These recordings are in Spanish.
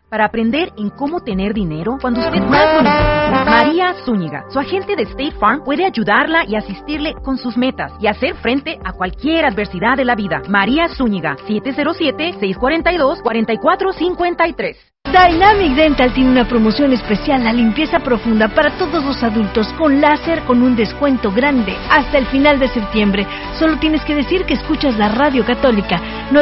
Para aprender en cómo tener dinero cuando usted más lo necesite, María Zúñiga, su agente de State Farm, puede ayudarla y asistirle con sus metas y hacer frente a cualquier adversidad de la vida. María Zúñiga, 707-642-4453. Dynamic Dental tiene una promoción especial, la limpieza profunda para todos los adultos con láser con un descuento grande hasta el final de septiembre. Solo tienes que decir que escuchas la Radio Católica.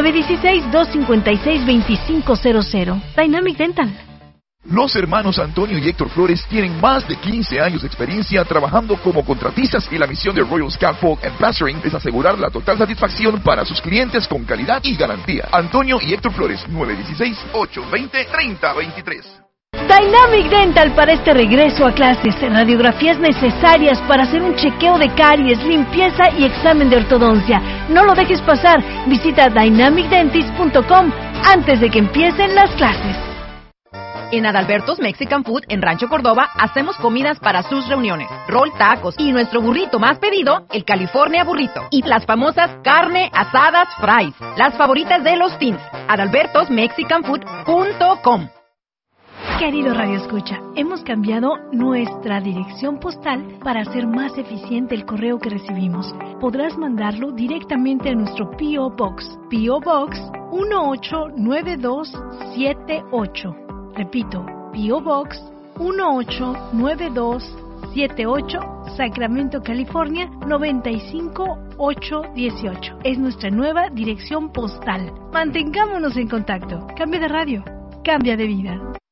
916-256-2500. Dynamic Dental. Los hermanos Antonio y Héctor Flores tienen más de 15 años de experiencia trabajando como contratistas y la misión de Royal Scaffold and Plastering es asegurar la total satisfacción para sus clientes con calidad y garantía. Antonio y Héctor Flores, 916-820-3023. Dynamic Dental para este regreso a clases. Radiografías necesarias para hacer un chequeo de caries, limpieza y examen de ortodoncia. No lo dejes pasar. Visita dynamicdentist.com antes de que empiecen las clases. En Adalberto's Mexican Food en Rancho Córdoba hacemos comidas para sus reuniones, roll tacos y nuestro burrito más pedido, el California Burrito, y las famosas carne asadas fries, las favoritas de los teens. adalbertosmexicanfood.com. Querido Radio Escucha, hemos cambiado nuestra dirección postal para hacer más eficiente el correo que recibimos. Podrás mandarlo directamente a nuestro P.O. Box, P.O. Box 189278. Repito, P.O. Box 189278, Sacramento, California 95818. Es nuestra nueva dirección postal. Mantengámonos en contacto. Cambia de radio, cambia de vida.